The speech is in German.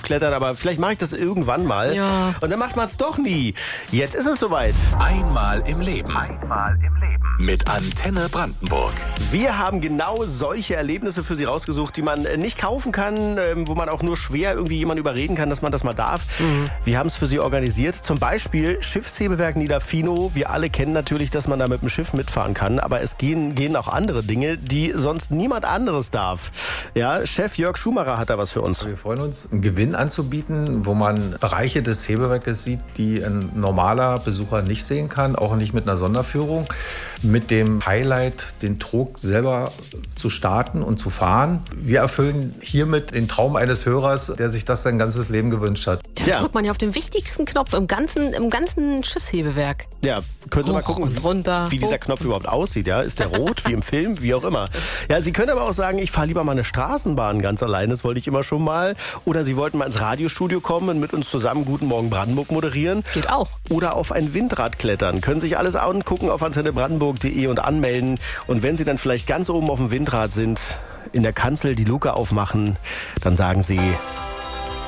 hochklettern, aber vielleicht mache ich das irgendwann mal. Ja. Und dann macht man es doch nie. Jetzt ist es soweit. Einmal im Leben. Mit Antenne Brandenburg. Wir haben genau solche Erlebnisse für Sie rausgesucht, die man nicht kaufen kann, wo man auch nur schwer irgendwie jemanden überreden kann, dass man das mal darf. Wir haben es für Sie organisiert. Zum Beispiel Schiffshebewerk Niederfinow. Wir alle kennen natürlich, dass man da mit dem Schiff mitfahren kann, aber es gehen auch andere Dinge, die sonst niemand anderes darf. Ja, Chef Jörg Schumacher hat da was für uns. Wir freuen uns, einen Gewinn anzubieten, wo man Bereiche des Hebewerkes sieht, die ein normaler Besucher nicht sehen kann, auch nicht mit einer Sonderführung. Mit dem Highlight, den Trog selber zu starten und zu fahren. Wir erfüllen hiermit den Traum eines Hörers, der sich das sein ganzes Leben gewünscht hat. Da drückt man ja auf den wichtigsten Knopf im ganzen Schiffshebewerk. Ja, können Sie mal gucken, und runter, wie dieser Knopf überhaupt aussieht. Ja? Ist der rot, wie im Film, wie auch immer. Ja, Sie können aber auch sagen, ich fahre lieber mal eine Straßenbahn ganz allein. Das wollte ich immer schon mal. Oder Sie wollten mal ins Radiostudio kommen und mit uns zusammen Guten Morgen Brandenburg moderieren. Geht auch. Oder auf ein Windrad klettern. Können sich alles angucken auf antennebrandenburg.de und anmelden. Und wenn Sie dann vielleicht ganz oben auf dem Windrad sind, in der Kanzel die Luke aufmachen, dann sagen Sie